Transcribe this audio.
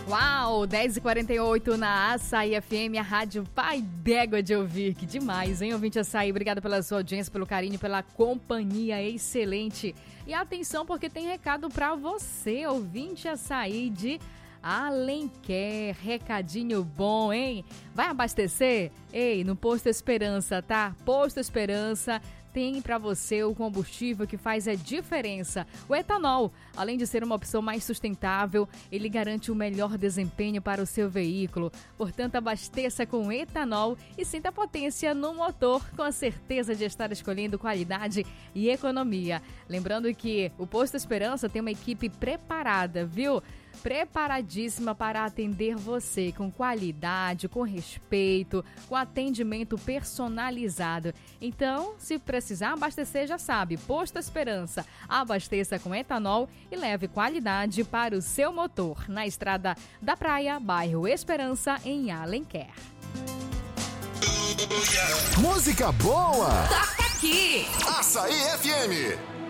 Uau, 10h48 na Açaí FM, a rádio pai d'égua de ouvir. Que demais, hein, ouvinte Açaí? Obrigada pela sua audiência, pelo carinho, pela companhia excelente. E atenção, porque tem recado pra você, ouvinte Açaí de Alenquer. Recadinho bom, hein? Vai abastecer? Ei, no Posto Esperança, tá? Posto Esperança tem para você o combustível que faz a diferença. O etanol, além de ser uma opção mais sustentável, ele garante o melhor desempenho para o seu veículo. Portanto, abasteça com etanol e sinta a potência no motor, com a certeza de estar escolhendo qualidade e economia. Lembrando que o Posto Esperança tem uma equipe preparada, viu? Preparadíssima para atender você com qualidade, com respeito, com atendimento personalizado. Então, se precisar abastecer, já sabe, Posto Esperança. Abasteça com etanol e leve qualidade para o seu motor. Na Estrada da Praia, bairro Esperança, em Alenquer. Música boa! Toca aqui! Açaí FM.